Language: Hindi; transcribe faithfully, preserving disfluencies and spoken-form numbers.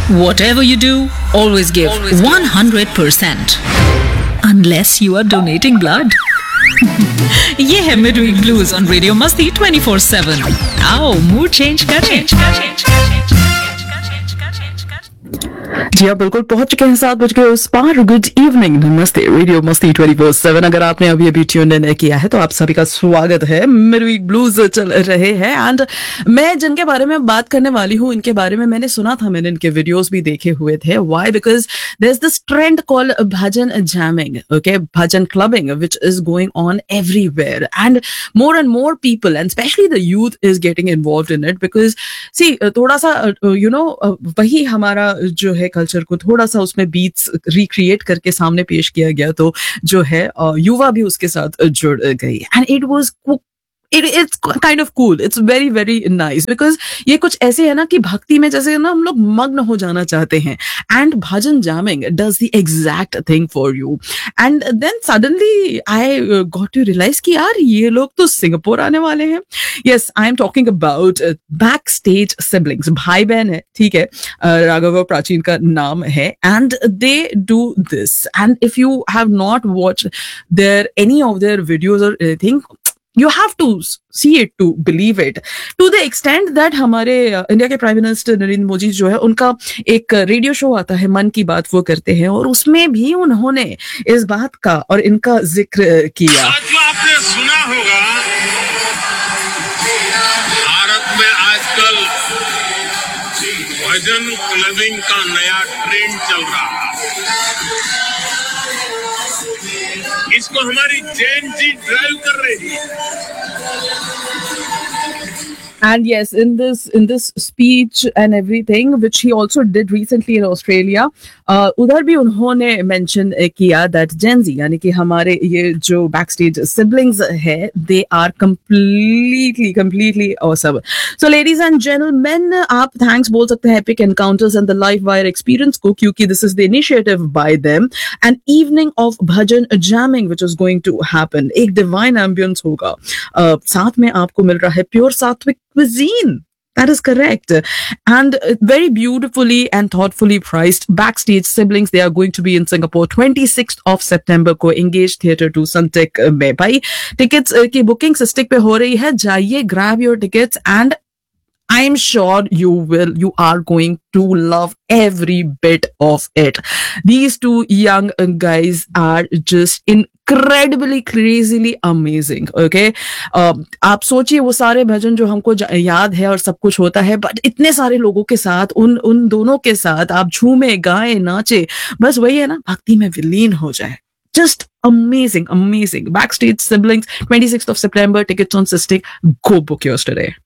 Whatever you do, always give always one hundred percent. Unless you are donating blood. ये है Midweek Blues on Radio Masti twenty-four seven. आओ मूड चेंज करें. जी हाँ, बिल्कुल पहुंच चुके हैं सात बज के उस पार. गुड इवनिंग, नमस्ते. रेडियो मस्ती ट्वेंटी फोर सेवन. अगर आपने अभी अभी ट्यून इन किया है तो आप सभी का स्वागत है. मिडवीक ब्लूज चल रहे हैं एंड मैं जिनके बारे में बात करने वाली हूँ इनके बारे में मैंने सुना था, मैंने इनके वीडियोस भी देखे हुए थे. Why? Because there is this trend called bhajan jamming, okay, bhajan clubbing, which is going on everywhere and more and more people and specially the youth is getting involved in it. Because सी थोड़ा सा यू नो वही हमारा जो है कल्चर को थोड़ा सा उसमें बीट्स रिक्रिएट करके सामने पेश किया गया, तो जो है युवा भी उसके साथ जुड़ गई and it was It, it's kind of cool. It's very, very nice. Because ये कुछ ऐसे है ना कि भक्ति में जैसे ना हम लोग मग्न हो जाना चाहते हैं. And bhajan jamming does the exact thing for you. And then suddenly I uh, got to realize कि यार ये लोग तो सिंगापुर आने वाले हैं. Yes, I am talking about uh, Backstage Siblings. भाई बहन है, ठीक है. uh, राघव और प्राचीन का नाम है. And they do this. And if you have not watched their any of their videos or anything, you have to see it to believe it. To the extent that हमारे इंडिया के प्राइम मिनिस्टर नरेंद्र मोदी जो है उनका एक रेडियो शो आता है मन की बात, वो करते हैं और उसमें भी उन्होंने इस बात का और इनका जिक्र किया. आज जो आपने सुना होगा, भारत में आजकल भजन क्लबिंग का नया ट्रेंड चल रहा है. इसको हमारी जैन जी ड्राइव कर रही है. And yes, in this in this speech and everything, which he also did recently in Australia, uh, उधर भी उन्होंने mention किया that Gen Z यानी कि हमारे ये जो backstage siblings है, they are completely completely awesome. So ladies and gentlemen, आप thanks बोल सकते हैं Epic Encounters and the Live Wire Experience को, क्योंकि this is the initiative by them. An evening of bhajan jamming which is going to happen. एक divine ambience होगा. uh, साथ में आपको मिल रहा है pure सात्विक cuisine. That is correct. And very beautifully and thoughtfully priced Backstage Siblings. They are going to be in Singapore twenty-sixth of September को Engage Theatre to Suntic में. भाई टिकट्स की बुकिंग सिस्टिक पे हो रही है. जाइए, grab your tickets and I'm sure you will, you are going to love every bit of it. These two young guys are just incredibly, crazily amazing. Okay, uh, आप सोचिए वो सारे भजन जो हमको याद है और सब कुछ होता है, बट इतने सारे लोगों के साथ, उन उन दोनों के साथ आप झूमे, गाए, नाचे, बस वही है ना, भक्ति में विलीन हो जाए. Just amazing, amazing. Backstage Siblings, twenty-sixth of September. Tickets on Sistik. Go book yours today.